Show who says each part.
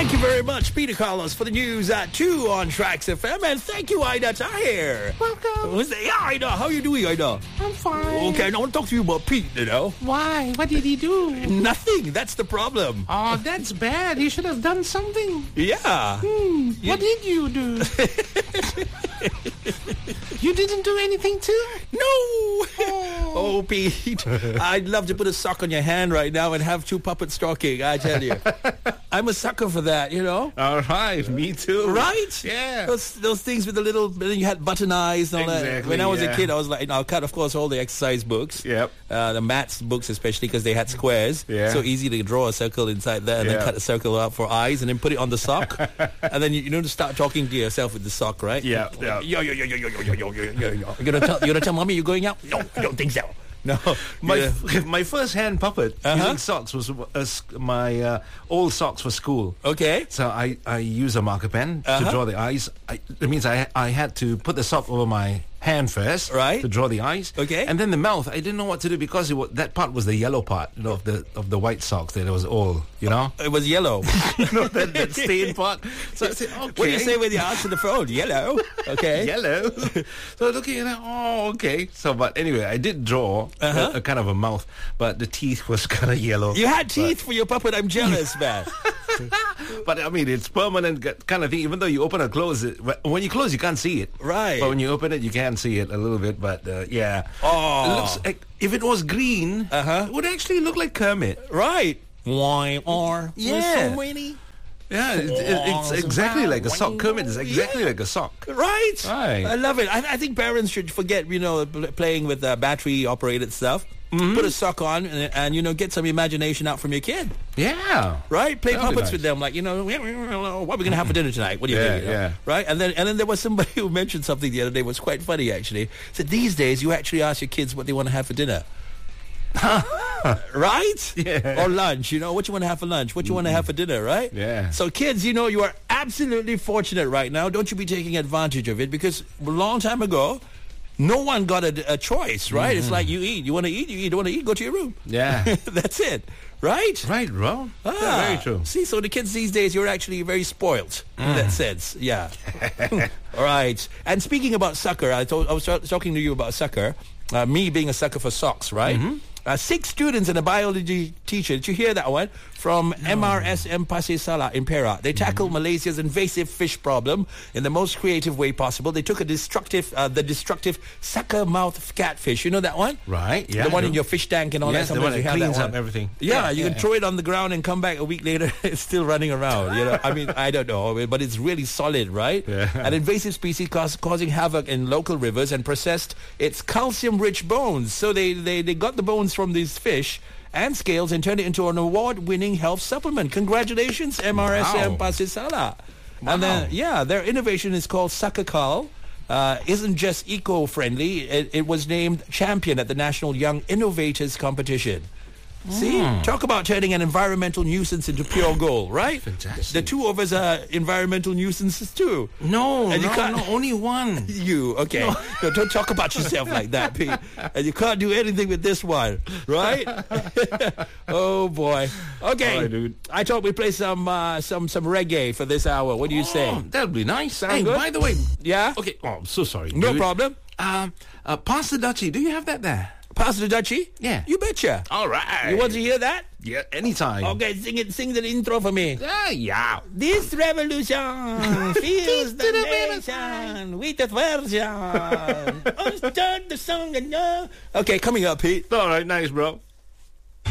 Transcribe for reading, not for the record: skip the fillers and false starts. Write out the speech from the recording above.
Speaker 1: Thank you very much, Peter Carlos, for the news at 2 on Tracks FM. And thank you, Ida Tahir.
Speaker 2: Welcome.
Speaker 1: Yeah, Ida. How are you doing, Ida?
Speaker 2: I'm fine.
Speaker 1: Okay, I want to talk to you about Pete,
Speaker 2: Why? What did he do?
Speaker 1: Nothing. That's the problem.
Speaker 2: Oh, that's bad. He should have done something.
Speaker 1: Yeah.
Speaker 2: What did you do? You didn't do anything too?
Speaker 1: No. Oh, Pete. I'd love to put a sock on your hand right now and have two puppets talking, I tell you. I'm a sucker for that,
Speaker 3: All right, me too.
Speaker 1: Right?
Speaker 3: Yeah.
Speaker 1: Those things with the little, then you had button eyes and all that.
Speaker 3: Exactly,
Speaker 1: When I was a kid, I was like, I'll cut, of course, all the exercise books.
Speaker 3: Yep.
Speaker 1: The maths books, especially because they had squares.
Speaker 3: Yeah.
Speaker 1: So easy to draw a circle inside there and then cut a circle out for eyes and then put it on the sock. And then you start talking to yourself with the sock, right?
Speaker 3: Yeah.
Speaker 1: Yo. You're gonna tell mommy you're going out? No, I don't think so. No,
Speaker 3: My first hand puppet using socks was my old socks for school.
Speaker 1: Okay.
Speaker 3: So I use a marker pen to draw the eyes. It means I had to put the sock over my hand first,
Speaker 1: right,
Speaker 3: to draw the eyes.
Speaker 1: Okay.
Speaker 3: And then the mouth, I didn't know what to do because that part was the yellow part, of the white socks. That it was all,
Speaker 1: It was yellow.
Speaker 3: that stained part. So I said, okay.
Speaker 1: What do you say when you answer the phone? Yellow. Okay.
Speaker 3: Yellow. So looking at that, okay. So, but anyway, I did draw a kind of a mouth, but the teeth was kind of yellow.
Speaker 1: You had teeth for your puppet. I'm jealous, man.
Speaker 3: But I mean, it's permanent kind of thing. Even though you open or close it, when you close, you can't see it.
Speaker 1: Right.
Speaker 3: But when you open it, you can see it a little bit. But yeah.
Speaker 1: Oh.
Speaker 3: It looks like, if it was green, it would actually look like Kermit.
Speaker 1: Right. Why are
Speaker 3: Yeah.
Speaker 1: so many?
Speaker 3: Yeah, it's exactly like a sock. Kermit is exactly like a sock.
Speaker 1: Right.
Speaker 3: Right.
Speaker 1: I love it. I think parents should forget, playing with battery-operated stuff. Put a sock on and get some imagination out from your kid.
Speaker 3: Yeah.
Speaker 1: Right? Play
Speaker 3: That'd be
Speaker 1: puppets
Speaker 3: nice.
Speaker 1: with them, like, what are we going to have for dinner tonight? What do you think?
Speaker 3: Yeah.
Speaker 1: Right? And then there was somebody who mentioned something the other day. It was quite funny, actually. Said these days you actually ask your kids what they want to have for dinner. Right?
Speaker 3: Yeah.
Speaker 1: Or lunch, what you want to have for lunch, what you want to have for dinner, right?
Speaker 3: Yeah.
Speaker 1: So kids, you are absolutely fortunate right now. Don't you be taking advantage of it, because a long time ago, no one got a choice, right? It's like you eat. You want to eat, you don't want to eat, go to your room.
Speaker 3: Yeah.
Speaker 1: That's it. Right?
Speaker 3: Right, bro. Yeah, very true.
Speaker 1: See, so the kids these days, you're actually very spoilt in that sense. Yeah. All right. And speaking about soccer, I was talking to you about soccer. Me being a sucker for socks, right? 6 students and a biology teacher. Did you hear that one? From MRSM Pasir Salah in Perak. They tackled Malaysia's invasive fish problem in the most creative way possible. They took the destructive sucker mouth catfish. You know that one?
Speaker 3: Right, yeah.
Speaker 1: The one in your fish tank and all that.
Speaker 3: Yes, the
Speaker 1: Sometimes
Speaker 3: one
Speaker 1: you
Speaker 3: that
Speaker 1: have
Speaker 3: cleans
Speaker 1: that
Speaker 3: up
Speaker 1: one.
Speaker 3: everything.
Speaker 1: Yeah, you can throw it on the ground and come back a week later. It's still running around. I mean, I don't know, but it's really solid, right?
Speaker 3: Yeah.
Speaker 1: An invasive species causing havoc in local rivers and processed its calcium-rich bones. So they got the bones from these fish and scales and turned it into an award-winning health supplement. Congratulations, MRSM
Speaker 3: Wow.
Speaker 1: Pasir Salah.
Speaker 3: Wow.
Speaker 1: And then, their innovation is called Sakakal. Isn't just eco-friendly. It was named champion at the National Young Innovators Competition. See? Talk about turning an environmental nuisance into pure gold, right?
Speaker 3: Fantastic.
Speaker 1: The two of us are environmental nuisances too.
Speaker 3: No,
Speaker 1: And you can't-
Speaker 3: only one.
Speaker 1: You, okay. No, don't talk about yourself like that, Pete. And you can't do anything with this one, right? Oh, boy. Okay.
Speaker 3: All right, dude.
Speaker 1: I thought we'd play some reggae for this hour. What do you say?
Speaker 3: That would be nice.
Speaker 1: Sound
Speaker 3: Hey,
Speaker 1: good?
Speaker 3: by the way.
Speaker 1: Yeah?
Speaker 3: Okay. Oh, I'm so sorry.
Speaker 1: No
Speaker 3: dude.
Speaker 1: problem.
Speaker 3: Pasta Dutchie, do you have that there?
Speaker 1: Pass the Dutchie?
Speaker 3: Yeah.
Speaker 1: You betcha.
Speaker 3: All right.
Speaker 1: You want to hear that?
Speaker 3: Yeah, anytime.
Speaker 1: Okay, sing the intro for me.
Speaker 3: Yeah.
Speaker 1: This revolution feels the nation with a version. Start the song and Okay, coming up, Pete.
Speaker 3: All right, nice, bro.